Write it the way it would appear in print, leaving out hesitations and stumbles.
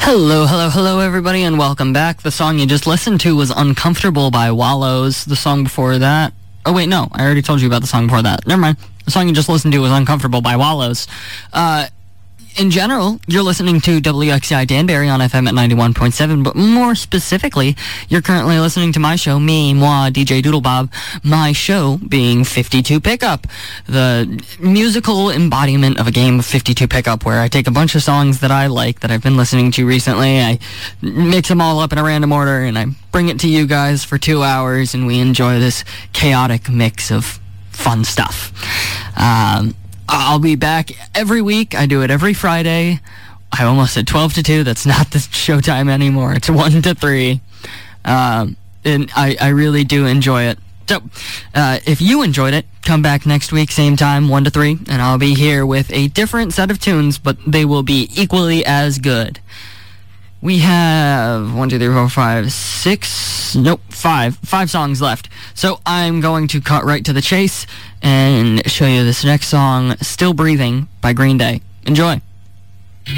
Hello, hello, hello, everybody, and welcome back. The song you just listened to was Uncomfortable by Wallows. The song before that... Oh, wait, no. I already told you about the song before that. Never mind. The song you just listened to was Uncomfortable by Wallows. In general, you're listening to WXCI Danbury on FM at 91.7, but more specifically, you're currently listening to my show, moi, DJ Doodlebob, my show being 52 Pickup, the musical embodiment of a game of 52 Pickup, where I take a bunch of songs that I like, that I've been listening to recently, I mix them all up in a random order, and I bring it to you guys for 2 hours, and we enjoy this chaotic mix of fun stuff. I'll be back every week. I do it every Friday. I almost said 12 to 2. That's not the showtime anymore. It's 1 to 3. And I really do enjoy it. So, if you enjoyed it, come back next week, same time, 1 to 3, and I'll be here with a different set of tunes, but they will be equally as good. We have 5 songs left. So I'm going to cut right to the chase and show you this next song, Still Breathing by Green Day. Enjoy.